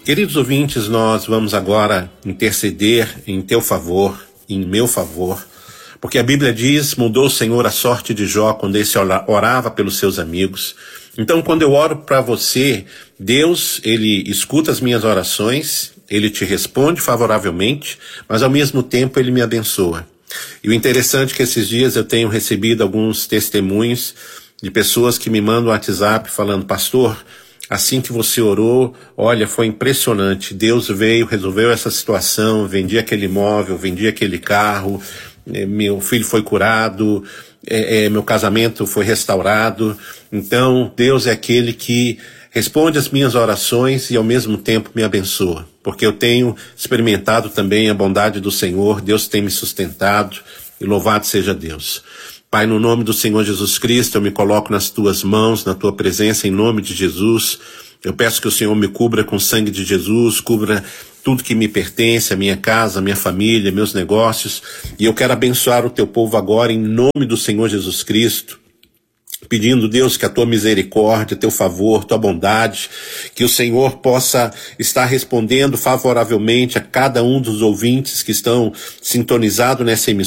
Queridos ouvintes, nós vamos agora interceder em teu favor, em meu favor, porque a Bíblia diz, mudou o Senhor a sorte de Jó quando esse orava pelos seus amigos. Então, quando eu oro para você, Deus, Ele escuta as minhas orações, Ele te responde favoravelmente, mas ao mesmo tempo Ele me abençoa. E o interessante é que esses dias eu tenho recebido alguns testemunhos de pessoas que me mandam WhatsApp falando, pastor, assim que você orou, olha, foi impressionante, Deus veio, resolveu essa situação, vendi aquele imóvel, vendi aquele carro, meu filho foi curado, meu casamento foi restaurado. Então, Deus é aquele que responde as minhas orações e ao mesmo tempo me abençoa, porque eu tenho experimentado também a bondade do Senhor, Deus tem me sustentado e louvado seja Deus. Pai, no nome do Senhor Jesus Cristo, eu me coloco nas tuas mãos, na tua presença, em nome de Jesus. Eu peço que o Senhor me cubra com o sangue de Jesus, cubra tudo que me pertence, a minha casa, a minha família, meus negócios. E eu quero abençoar o teu povo agora, em nome do Senhor Jesus Cristo, pedindo, Deus, que a tua misericórdia, teu favor, tua bondade, que o Senhor possa estar respondendo favoravelmente a cada um dos ouvintes que estão sintonizados nessa emissora,